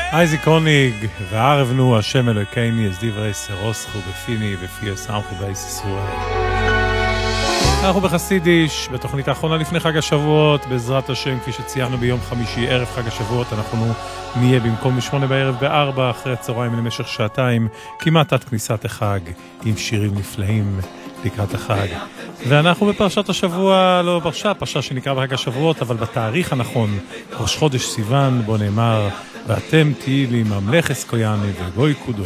אייזיק קוניג, וערבנו השם אלוהינו, אז דברי סרוסחו בפיני, בפי הסמכו בייס ישראל. אנחנו בחסידיש, בתוכנית האחרונה לפני חג השבועות, בעזרת השם, כפי שציינו ביום חמישי, ערב חג השבועות, אנחנו נהיה במקום 8 בערב ב4, אחרי הצהריים למשך שעתיים, כמעט עד כניסת החג, עם שירים נפלאים לקראת החג. ואנחנו בפרשת השבוע, לא פרשה שנקרא בחג השבועות, אבל בתאריך הנכון, ראש חודש סיוון, בו נאמר, ואתם תהיי לי ממלך אסקויאני וגוי קודו.